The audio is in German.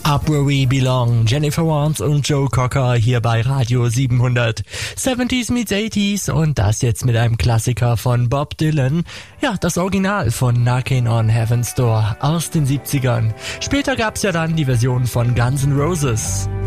Up Where We Belong, Jennifer Warnes und Joe Cocker hier bei Radio 700. 70s meets 80s und das jetzt mit einem Klassiker von Bob Dylan. Ja, das Original von Knockin' on Heaven's Door aus den 70ern. Später gab's ja dann die Version von Guns N' Roses.